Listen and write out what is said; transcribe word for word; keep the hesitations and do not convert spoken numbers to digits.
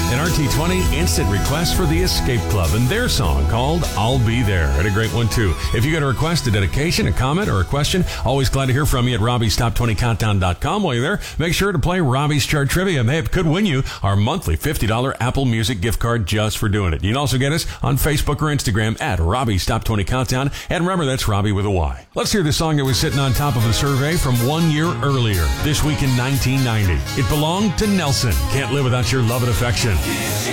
and R T twenty instant request for the Escape Club and their song called I'll Be There. And a great one, too. If you got a request, a dedication, a comment, or a question, always glad to hear from you at Robbie's Top twenty Countdown dot com. While you're there, make sure to play Robbie's Chart Trivia. They could win you our monthly fifty dollars Apple Music gift card just for doing it. You can also get us on Facebook or Instagram at Robbie's Top twenty Countdown. And remember, that's Robbie with a Y. Let's hear the song that was sitting on top of the survey from one year earlier, this week in nineteen ninety. It belonged to Nelson. Can't live without your love and affection.